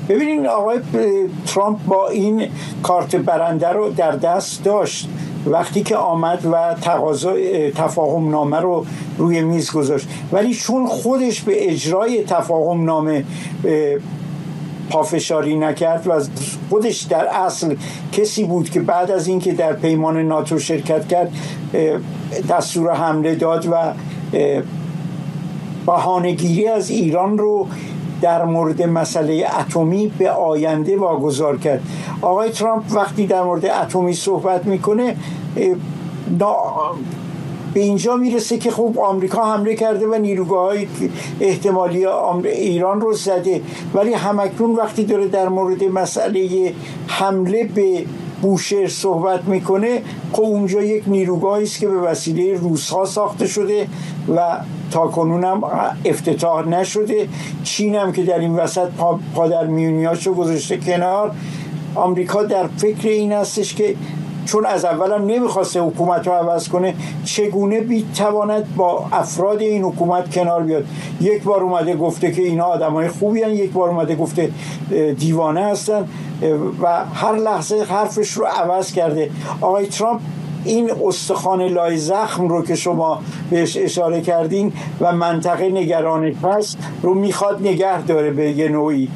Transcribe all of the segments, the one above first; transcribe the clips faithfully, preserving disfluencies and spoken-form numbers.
ببینید آقای ترامپ با این کارت برنده رو در دست داشت وقتی که آمد و تقاضا تفاهم نامه رو روی میز گذاشت، ولی چون خودش به اجرای تفاهم نامه پافشاری نکرد و خودش در اصل کسی بود که بعد از اینکه در پیمان ناتو شرکت کرد دستور حمله داد و بهانه‌گیری از ایران رو در مورد مسئله اتمی به آینده واگذار کرد. آقای ترامپ وقتی در مورد اتمی صحبت میکنه به اینجا میرسه که خب آمریکا حمله کرده و نیروگاه‌های احتمالی ایران رو زده، ولی همکنون وقتی داره در مورد مسئله حمله به بوشهر صحبت میکنه، خب اونجا یک نیروگاهی است که به وسیله روس‌ها ساخته شده و تا کنون هم افتتاح نشده. چین هم که در این وسط پا, پا در میونیاشو گذاشته کنار. آمریکا در فکر این هستش که چون از اول هم نمیخواسته حکومت رو عوض کنه، چگونه بیتواند با افراد این حکومت کنار بیاد. یک بار اومده گفته که اینا آدمای خوبی هن، یک بار اومده گفته دیوانه هستن و هر لحظه حرفش رو عوض کرده. آقای ترامپ این استخوان لای زخم رو که شما بهش اشاره کردین و منطقه نگران پس رو میخواد نگه داره به یه نوعی.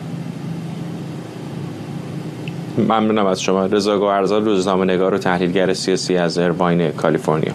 ممنونم از شما. رضا گوهرزاد، روزنامه‌نگار و تحلیلگر سیاسی از ایرواین، کالیفرنیا.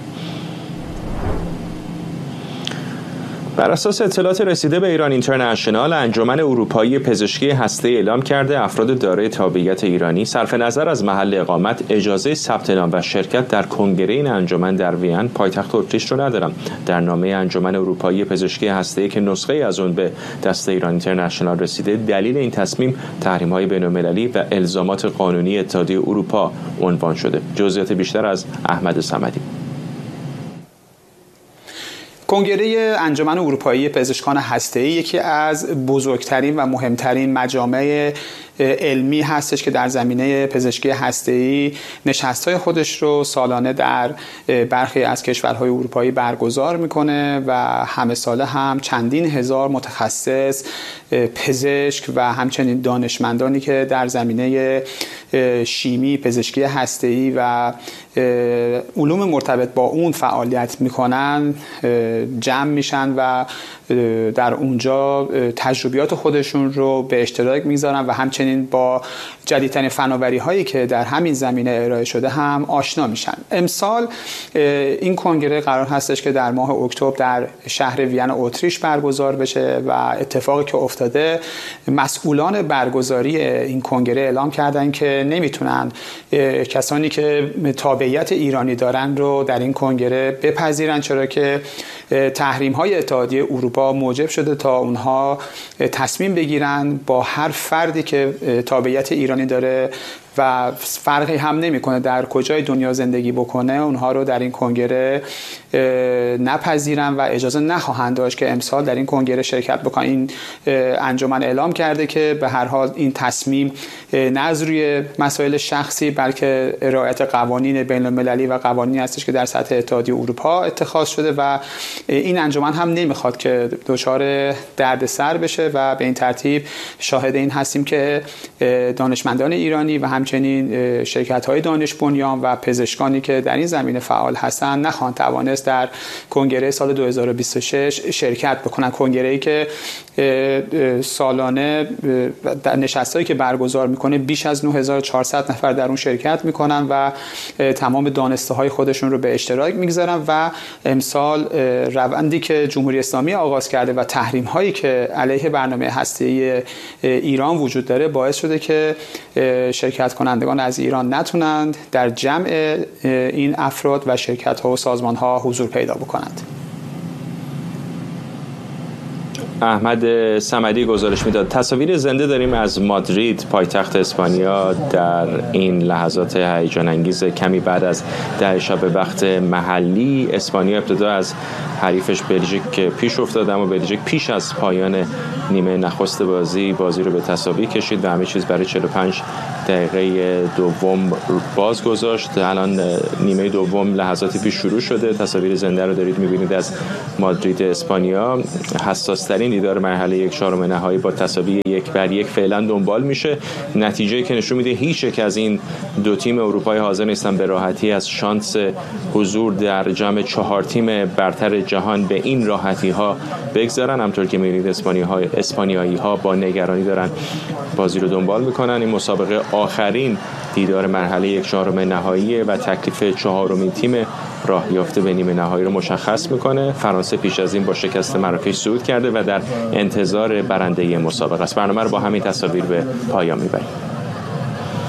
بر اساس اطلاعات رسیده به ایران اینترنشنال، انجمن اروپایی پزشکی هسته‌ای اعلام کرده افراد دارای تابعیت ایرانی صرف نظر از محل اقامت اجازه ثبت نام و شرکت در کنگره این انجمن در وین پایتخت اتریش رو ندارند. در نامه انجمن اروپایی پزشکی هسته‌ای که نسخه از اون به دست ایران اینترنشنال رسیده، دلیل این تصمیم تحریم‌های بین‌المللی و الزامات قانونی اتحادیه اروپا عنوان شده. جزئیات بیشتر از احمد صمدی. کنگره انجمن اروپایی پزشکان هسته‌ای یکی از بزرگترین و مهمترین مجامع علمی هستش که در زمینه پزشکی هسته‌ای نشست‌های خودش رو سالانه در برخی از کشورهای اروپایی برگزار میکنه و همه ساله هم چندین هزار متخصص، پزشک و همچنین دانشمندانی که در زمینه شیمی، پزشکی هسته‌ای و علوم مرتبط با اون فعالیت میکنن جمع میشن و در اونجا تجربیات خودشون رو به اشتراک میذارن و همچنین با جدیدترین فناوری هایی که در همین زمینه ارائه شده هم آشنا میشن. امسال این کنگره قرار هستش که در ماه اکتبر در شهر وین اتریش برگزار بشه و اتفاقی که افتاده، مسئولان برگزاری این کنگره اعلام کردن که نمیتونن کسانی که تابعیت ایرانی دارن رو در این کنگره بپذیرن، چرا که تحریم های اتحادیه اروپا موجب شده تا اونها تصمیم بگیرن با هر فردی که تابعیت ایرانی داره و فرقی هم نمیکنه در کجای دنیا زندگی بکنه، اونها رو در این کنگره نپذیرن و اجازه نخواهند داشت که امسال در این کنگره شرکت بکنن. این انجمن اعلام کرده که به هر حال این تصمیم نه از روی مسائل شخصی بلکه رعایت قوانین بین المللی و قوانینی هستش که در سطح اتحادیه اروپا اتخاذ شده و این انجمن هم نمیخواد که دچار دردسر بشه و به این ترتیب شاهد این هستیم که دانشمندان ایرانی و همچنین شرکت‌های دانش بنیان و پزشکانی که در این زمینه فعال هستند نخواهند توانست در کنگره سال دو هزار و بیست و شش شرکت بکنن. کنگره‌ای که سالانه در نشستایی که برگزار میکنه بیش از نه هزار و چهارصد نفر در اون شرکت میکنن و تمام دانسته‌های خودشون رو به اشتراک میگذارن و امسال روندی که جمهوری اسلامی آغاز کرده و تحریم‌هایی که علیه برنامه هسته‌ای ایران وجود داره باعث شده که شرکت کنندگان از ایران نتونند در جمع این افراد و شرکت‌ها و سازمان‌ها حضور پیدا بکنند. احمد صمدی گزارش میداد. تصاویر زنده داریم از مادرید، پایتخت اسپانیا، در این لحظات هیجان انگیز کمی بعد از ده شب وقت محلی. اسپانیا ابتدا از حریفش بلژیک پیش افتاد، اما بلژیک پیش از پایان نیمه نخست بازی بازی رو به تساوی کشید و همه چیز برای چهل و پنج دقیقه دوم باز گذاشت. الان نیمه دوم لحظاتی پیش شروع شده. تصاویر زنده رو دارید می‌بینید از مادرید اسپانیا. حساس‌ترین دیدار مرحله یک چهارم نهایی با تساوی یک بر یک فعلا دنبال میشه. نتیجه‌ای که نشون میده هیچ یک از این دو تیم اروپایی حاضر نیستن به راحتی از شانس حضور در جام چهار تیم برتر جهان به این راحتی ها بگذارن. همطور که می‌بینید اسپانیایی اسپانیایی ها با نگرانی دارن بازی رو دنبال میکنن. این مسابقه آخرین دیدار مرحله یک چهارم نهایی و تکلیف چهارمین تیم راه یافته به نیمه نهایی رو مشخص میکنه. فرانسه پیش از این با شکست مراکش صعود کرده و در انتظار برنده مسابقه است. برنامه رو با همین تصاویر به پایان میبریم.